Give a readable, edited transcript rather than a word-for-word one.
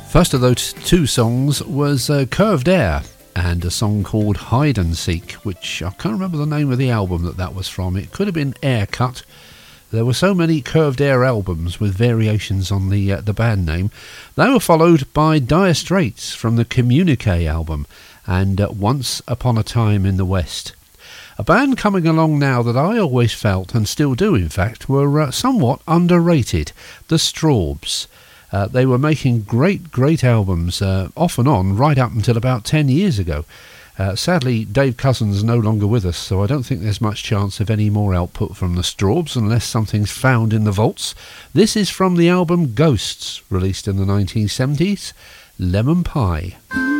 First of those two songs was Curved Air and a song called Hide and Seek, which I can't remember the name of the album that was from. It could have been Aircut. There were so many Curved Air albums with variations on the band name. They were followed by Dire Straits from the Communique album and Once Upon a Time in the West. A band coming along now that I always felt, and still do in fact, were somewhat underrated, the Strawbs. They were making great albums off and on right up until about 10 years ago. Sadly, Dave Cousins is no longer with us, so I don't think there's much chance of any more output from the Strawbs unless something's found in the vaults. This is from the album Ghosts, released in the 1970s, Lemon Pie.